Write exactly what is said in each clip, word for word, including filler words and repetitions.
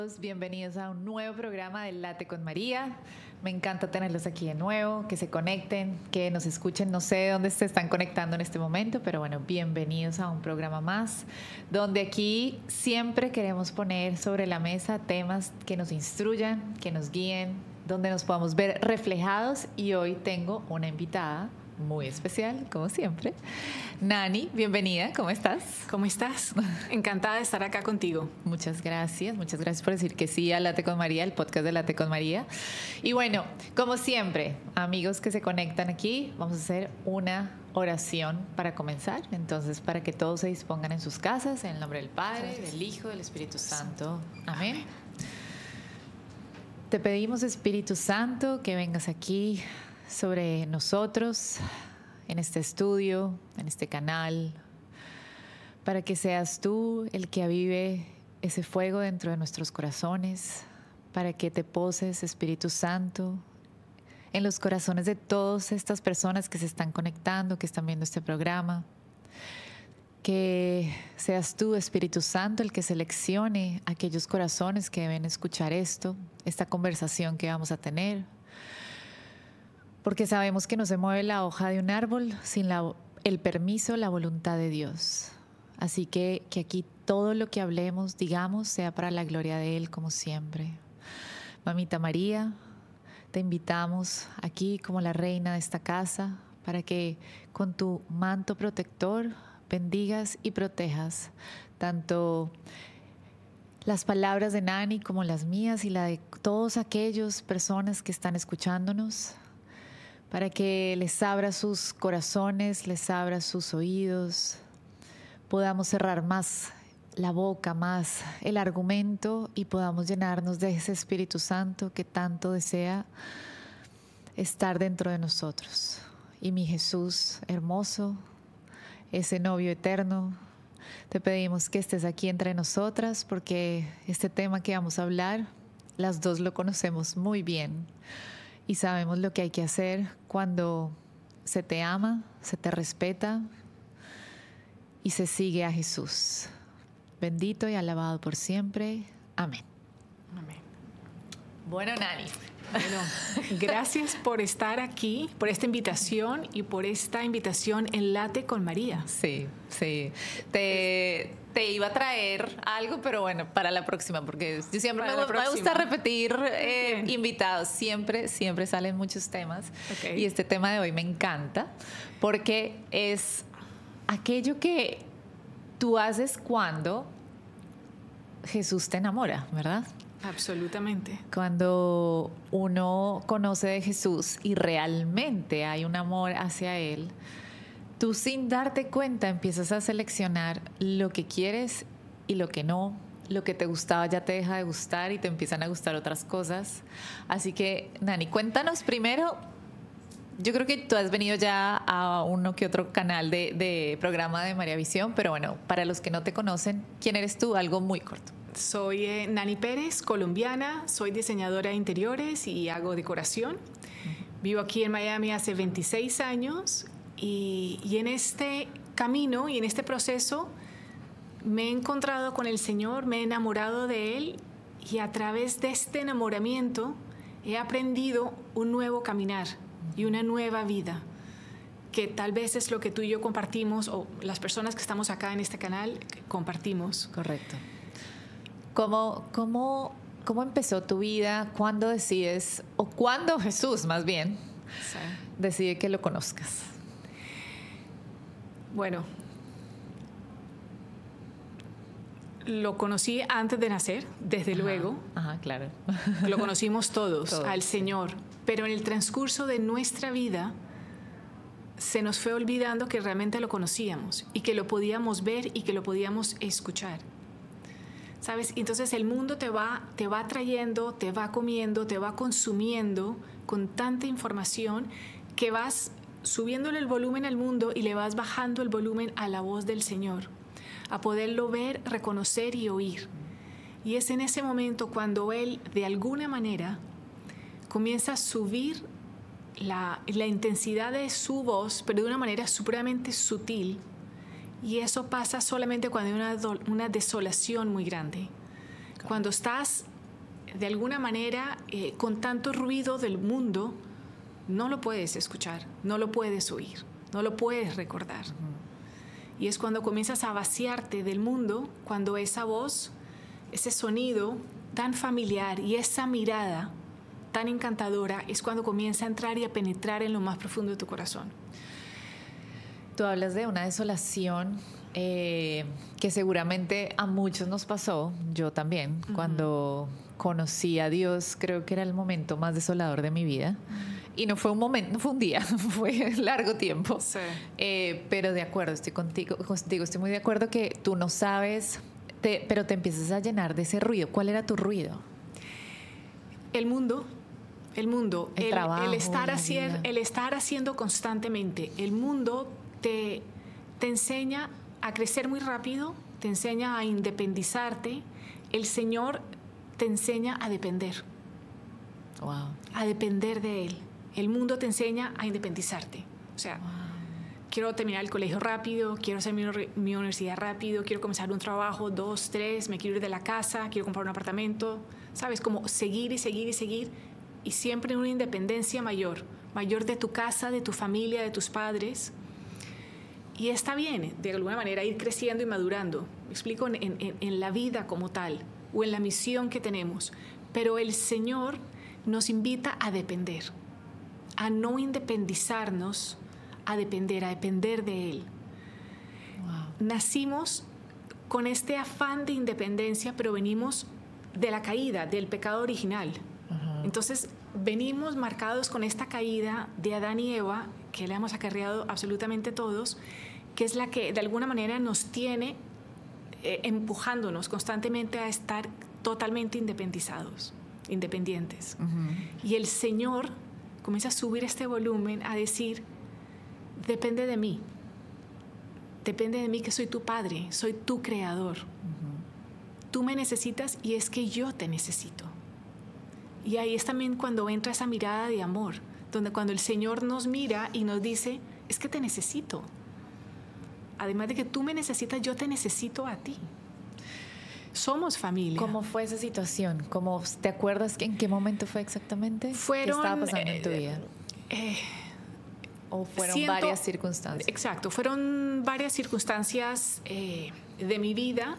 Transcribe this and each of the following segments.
Bienvenidos a un nuevo programa de Late con María. Me encanta tenerlos aquí de nuevo, que se conecten, que nos escuchen. No sé dónde se están conectando en este momento, pero bueno, bienvenidos a un programa más, donde aquí siempre queremos poner sobre la mesa temas que nos instruyan, que nos guíen, donde nos podamos ver reflejados. Y hoy tengo una invitada muy especial, como siempre. Nani, bienvenida, ¿cómo estás? ¿Cómo estás? Encantada de estar acá contigo. Muchas gracias, muchas gracias por decir que sí a Late con María, el podcast de Late con María. Y bueno, como siempre, amigos que se conectan aquí, vamos a hacer una oración para comenzar. Entonces, para que todos se dispongan en sus casas, en el nombre del Padre, del Hijo, del Espíritu Santo. Amén. Amén. Te pedimos, Espíritu Santo, que vengas aquí sobre nosotros, en este estudio, en este canal, para que seas tú el que avive ese fuego dentro de nuestros corazones, para que te poses, Espíritu Santo, en los corazones de todas estas personas que se están conectando, que están viendo este programa. Que seas tú, Espíritu Santo, el que seleccione aquellos corazones que deben escuchar esto, esta conversación que vamos a tener. Porque sabemos que no se mueve la hoja de un árbol sin la, el permiso, la voluntad de Dios. Así que que aquí todo lo que hablemos, digamos, sea para la gloria de Él, como siempre. Mamita María, te invitamos aquí como la reina de esta casa para que con tu manto protector bendigas y protejas tanto las palabras de Nani como las mías y la de todas aquellas personas que están escuchándonos, para que les abra sus corazones, les abra sus oídos, podamos cerrar más la boca, más el argumento y podamos llenarnos de ese Espíritu Santo que tanto desea estar dentro de nosotros. Y mi Jesús hermoso, ese novio eterno, te pedimos que estés aquí entre nosotras porque este tema que vamos a hablar, las dos lo conocemos muy bien. Y sabemos lo que hay que hacer cuando se te ama, se te respeta y se sigue a Jesús. Bendito y alabado por siempre. Amén. Amén. Bueno, Nani. Bueno, gracias por estar aquí, por esta invitación y por esta invitación en Late con María. Sí, sí. Te, te iba a traer algo, pero bueno, para la próxima, porque yo siempre me, me gusta repetir eh, invitados. Siempre, siempre salen muchos temas. Okay. Y este tema de hoy me encanta porque es aquello que tú haces cuando Jesús te enamora, ¿verdad? Absolutamente. Cuando uno conoce de Jesús y realmente hay un amor hacia Él, tú sin darte cuenta empiezas a seleccionar lo que quieres y lo que no. Lo que te gustaba ya te deja de gustar y te empiezan a gustar otras cosas. Así que, Nani, cuéntanos primero. Yo creo que tú has venido ya a uno que otro canal de, de programa de María Visión, pero bueno, para los que no te conocen, ¿quién eres tú? Algo muy corto. Soy eh, Nani Pérez, colombiana, soy diseñadora de interiores y hago decoración. Uh-huh. Vivo aquí en Miami hace veintiséis años y, y en este camino y en este proceso me he encontrado con el Señor, me he enamorado de Él y a través de este enamoramiento he aprendido un nuevo caminar y una nueva vida, que tal vez es lo que tú y yo compartimos o las personas que estamos acá en este canal compartimos. Correcto. ¿Cómo, cómo, ¿Cómo empezó tu vida? ¿Cuándo decides, o cuándo Jesús más bien, sí, decide que lo conozcas? Bueno, lo conocí antes de nacer, desde ajá, luego. Ajá, claro. Lo conocimos todos, todos al Señor. Sí. Pero en el transcurso de nuestra vida se nos fue olvidando que realmente lo conocíamos y que lo podíamos ver y que lo podíamos escuchar. ¿Sabes? Entonces el mundo te va, te va trayendo, te va comiendo, te va consumiendo con tanta información que vas subiéndole el volumen al mundo y le vas bajando el volumen a la voz del Señor, a poderlo ver, reconocer y oír. Y es en ese momento cuando Él, de alguna manera, comienza a subir la, la intensidad de su voz, pero de una manera supremamente sutil. Y eso pasa solamente cuando hay una, una desolación muy grande. Cuando estás de alguna manera, eh, con tanto ruido del mundo, no lo puedes escuchar, no lo puedes oír, no lo puedes recordar. Uh-huh. Y es cuando comienzas a vaciarte del mundo, cuando esa voz, ese sonido tan familiar y esa mirada tan encantadora, es cuando comienza a entrar y a penetrar en lo más profundo de tu corazón. Tú hablas de una desolación eh, que seguramente a muchos nos pasó, yo también, uh-huh. Cuando conocí a Dios, creo que era el momento más desolador de mi vida. Uh-huh. Y no fue un momento, no fue un día, fue largo tiempo. Sí. Eh, pero de acuerdo, estoy contigo, contigo, estoy muy de acuerdo que tú no sabes, te, pero te empiezas a llenar de ese ruido. ¿Cuál era tu ruido? El mundo. El mundo, el, el, trabajo, el, estar haciendo, el estar haciendo constantemente. El mundo te, te enseña a crecer muy rápido, te enseña a independizarte. El Señor te enseña a depender. Wow. A depender de Él. El mundo te enseña a independizarte. O sea, wow. Quiero terminar el colegio rápido, quiero hacer mi, mi universidad rápido, quiero comenzar un trabajo, dos, tres, me quiero ir de la casa, quiero comprar un apartamento. ¿Sabes? Como seguir y seguir y seguir. Y siempre en una independencia mayor, mayor de tu casa, de tu familia, de tus padres. Y está bien, de alguna manera, ir creciendo y madurando. Me explico, en, en, en la vida como tal, o en la misión que tenemos. Pero el Señor nos invita a depender, a no independizarnos, a depender, a depender de Él. Wow. Nacimos con este afán de independencia, pero venimos de la caída, del pecado original. Entonces, venimos marcados con esta caída de Adán y Eva, que le hemos acarreado absolutamente todos, que es la que de alguna manera nos tiene eh, empujándonos constantemente a estar totalmente independizados, independientes. Uh-huh. Y el Señor comienza a subir este volumen, a decir, depende de mí, depende de mí que soy tu Padre, soy tu Creador. Uh-huh. Tú me necesitas y es que yo te necesito. Y ahí es también cuando entra esa mirada de amor, donde cuando el Señor nos mira y nos dice, es que te necesito. Además de que tú me necesitas, yo te necesito a ti. Somos familia. ¿Cómo fue esa situación? ¿Cómo, ¿Te acuerdas en qué momento fue exactamente? Fueron, ¿Qué estaba pasando eh, en tu vida? Eh, ¿O fueron siento, varias circunstancias? Exacto, fueron varias circunstancias eh, de mi vida.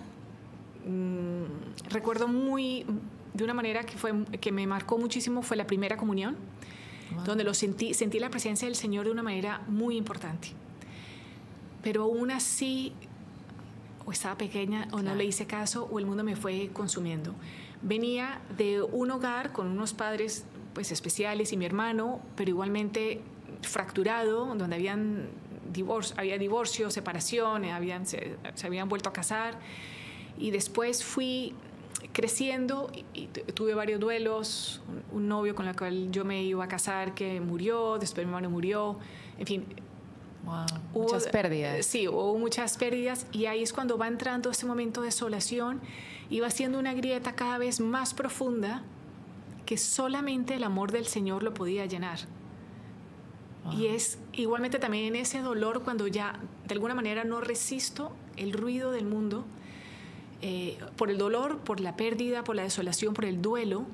Mm, recuerdo muy... de una manera que, fue, que me marcó muchísimo, fue la primera comunión, wow. Donde lo sentí, sentí la presencia del Señor de una manera muy importante. Pero aún así, o estaba pequeña, o claro. No le hice caso, o el mundo me fue consumiendo. Venía de un hogar con unos padres pues, especiales y mi hermano, pero igualmente fracturado, donde habían divorcio, había divorcio, separación, habían, se, se habían vuelto a casar. Y después fui creciendo y, y tuve varios duelos, un, un novio con el cual yo me iba a casar que murió, después mi hermano murió, en fin. Wow, hubo, muchas pérdidas. Sí, hubo muchas pérdidas y ahí es cuando va entrando este momento de desolación y va siendo una grieta cada vez más profunda que solamente el amor del Señor lo podía llenar. Wow. Y es igualmente también en ese dolor cuando ya de alguna manera no resisto el ruido del mundo, Eh, por el dolor, por la pérdida, por la desolación, por el duelo,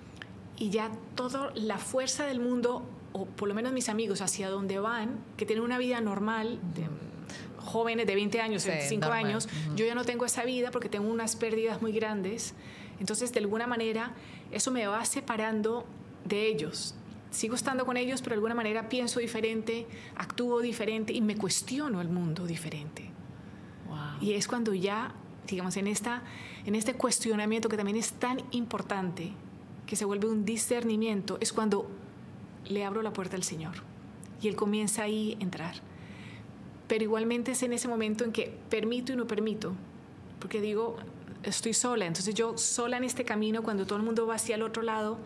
y ya toda la fuerza del mundo, o por lo menos mis amigos hacia donde van, que tienen una vida normal, de, jóvenes de veinte años, sí, veinticinco normal. Años, uh-huh. Yo ya no tengo esa vida porque tengo unas pérdidas muy grandes, entonces de alguna manera eso me va separando de ellos. Sigo estando con ellos, pero de alguna manera pienso diferente, actúo diferente y me cuestiono el mundo diferente. Wow. Y es cuando ya digamos, en, esta, en este cuestionamiento que también es tan importante, que se vuelve un discernimiento, es cuando le abro la puerta al Señor y Él comienza ahí a entrar. Pero igualmente es en ese momento en que permito y no permito, porque digo, estoy sola, entonces yo sola en este camino, cuando todo el mundo va hacia el otro lado,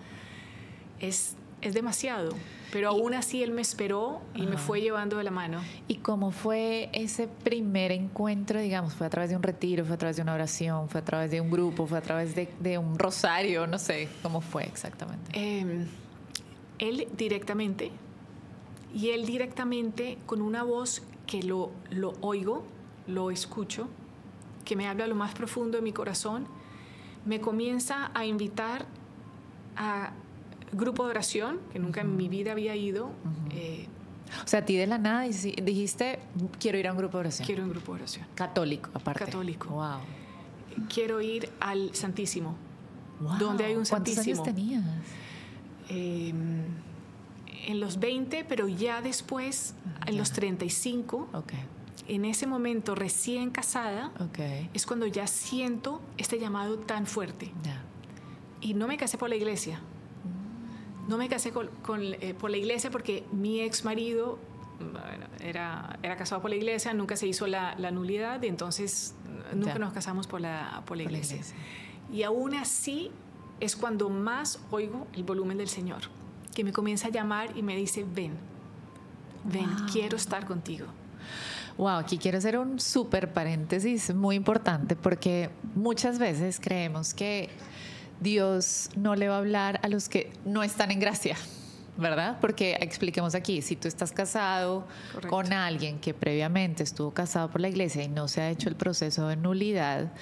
es, es demasiado. Pero aún así Él me esperó y uh-huh. me fue llevando de la mano. ¿Y cómo fue ese primer encuentro, digamos? ¿Fue a través de un retiro, fue a través de una oración, fue a través de un grupo, fue a través de, de un rosario? No sé, ¿cómo fue exactamente? Eh, él directamente, y Él directamente con una voz que lo, lo oigo, lo escucho, que me habla a lo más profundo de mi corazón, me comienza a invitar a grupo de oración, que nunca en mi vida había ido. Uh-huh. eh, o sea, a ti de la nada dijiste, quiero ir a un grupo de oración. Quiero un grupo de oración. Católico, aparte. Católico. Wow. Quiero ir al Santísimo. Wow. Donde hay un ¿Cuántos Santísimo. años tenías? Eh, en los veinte, pero ya después, uh-huh. en los treinta y cinco. Okay. En ese momento, recién casada, okay. es cuando ya siento este llamado tan fuerte. Yeah. Y no me casé por la iglesia. No me casé con, con, eh, por la iglesia porque mi ex marido bueno, era, era casado por la iglesia, nunca se hizo la, la nulidad y entonces nunca yeah. nos casamos por la, por la por iglesia. La iglesia. Y aún así es cuando más oigo el volumen del Señor, que me comienza a llamar y me dice, ven, ven, wow. quiero estar contigo. Wow, aquí quiero hacer un súper paréntesis muy importante porque muchas veces creemos que Dios no le va a hablar a los que no están en gracia, ¿verdad? Porque expliquemos aquí, si tú estás casado Correcto. Con alguien que previamente estuvo casado por la iglesia y no se ha hecho el proceso de nulidad,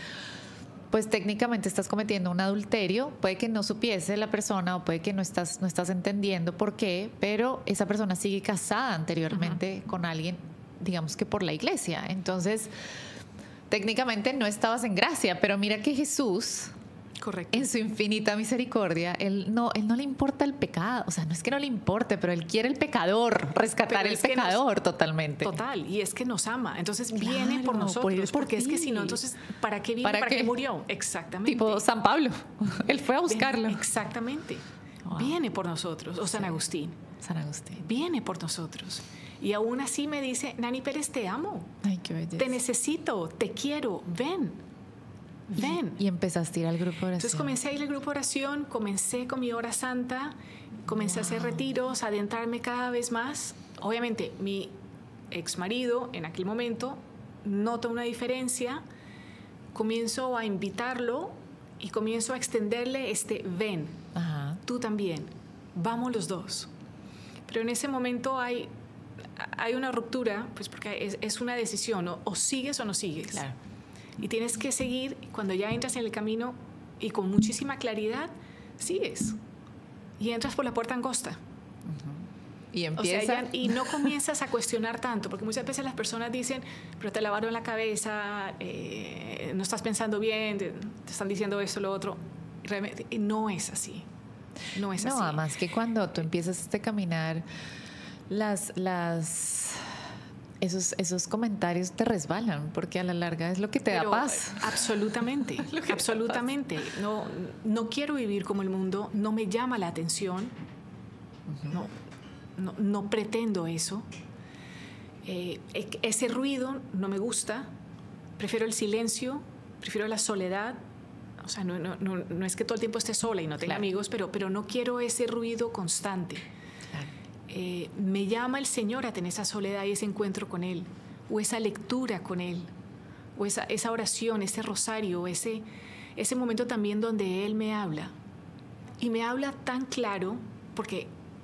pues técnicamente estás cometiendo un adulterio. Puede que no supiese la persona o puede que no estás, no estás entendiendo por qué, pero esa persona sigue casada anteriormente uh-huh. con alguien, digamos que por la iglesia. Entonces, técnicamente no estabas en gracia, pero mira que Jesús... Correcto. En su infinita misericordia, él no, él no le importa el pecado, o sea, no es que no le importe, pero él quiere el pecador, rescatar el pecador nos, totalmente. Total, y es que nos ama, entonces claro, viene por nosotros, por porque ti. Es que si no, entonces, ¿para qué vino? ¿Para, ¿Para qué? qué murió? Exactamente. Tipo San Pablo, él fue a buscarlo. Viene, exactamente, wow. viene por nosotros, o San sí. Agustín. San Agustín. Viene por nosotros. Y aún así me dice, Nani Pérez, te amo, Ay, qué belleza. Te necesito, te quiero, ven. Ven. Y empezaste a ir al grupo de oración. Entonces comencé a ir al grupo de oración, comencé con mi hora santa, comencé wow. a hacer retiros, a adentrarme cada vez más. Obviamente, mi ex marido en aquel momento nota una diferencia, comienzo a invitarlo y comienzo a extenderle este ven, Ajá. tú también, vamos los dos. Pero en ese momento hay, hay una ruptura, pues porque es, es una decisión, ¿no? O sigues o no sigues. Claro. Y tienes que seguir, cuando ya entras en el camino y con muchísima claridad, sigues. Y entras por la puerta angosta. Uh-huh. Y empieza... O sea, ya, y no comienzas a cuestionar tanto, porque muchas veces las personas dicen, pero te lavaron la cabeza, eh, no estás pensando bien, te, te están diciendo esto, lo otro. Realmente no es así. No es no, así. No, además que cuando tú empiezas este caminar, las... las... Esos, esos comentarios te resbalan porque a la larga es lo que te Pero, da paz. Absolutamente, absolutamente. No, no quiero vivir como el mundo, no me llama la atención, uh-huh. no, no, no pretendo eso. Eh, ese ruido no me gusta, prefiero el silencio, prefiero la soledad. O sea, no, no, no, no es que todo el tiempo esté sola y no tenga claro. amigos, pero, pero no quiero ese ruido constante. Eh, me llama el Señor a tener esa soledad y ese encuentro con Él, o esa lectura con Él, o esa, esa oración, ese rosario, ese, ese momento también donde Él me habla. Y me habla tan claro, porque